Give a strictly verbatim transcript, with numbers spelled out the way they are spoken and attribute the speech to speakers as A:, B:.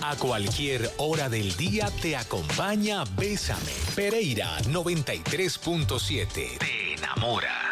A: A cualquier hora del día te acompaña Bésame. Pereira noventa y tres punto siete. Te enamora.